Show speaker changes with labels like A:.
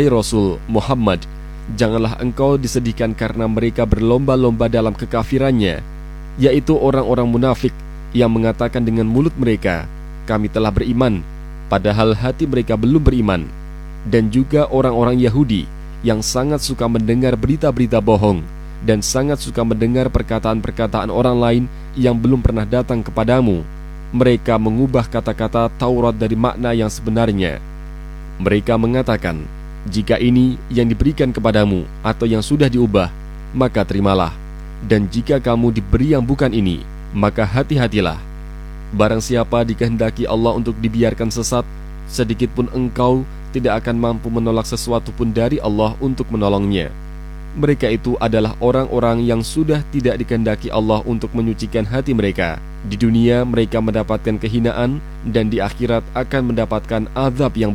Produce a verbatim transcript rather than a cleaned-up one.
A: Rasul Muhammad, janganlah engkau disedihkan karena mereka berlomba-lomba dalam kekafirannya, yaitu orang-orang munafik yang mengatakan dengan mulut mereka, kami telah beriman, padahal hati mereka belum beriman. Dan juga orang-orang Yahudi yang sangat suka mendengar berita-berita bohong dan sangat suka mendengar perkataan-perkataan orang lain yang belum pernah datang kepadamu. Mereka mengubah kata-kata Taurat dari makna yang sebenarnya. Mereka mengatakan, jika ini yang diberikan kepadamu atau yang sudah diubah, maka terimalah. Dan jika kamu diberi yang bukan ini, maka hati-hatilah. Barang siapa dikehendaki Allah untuk dibiarkan sesat, sedikit pun engkau tidak akan mampu menolak sesuatu pun dari Allah untuk menolongnya. Mereka itu adalah orang-orang yang sudah tidak dikehendaki Allah untuk menyucikan hati mereka. Di dunia mereka mendapatkan kehinaan, dan di akhirat akan mendapatkan azab yang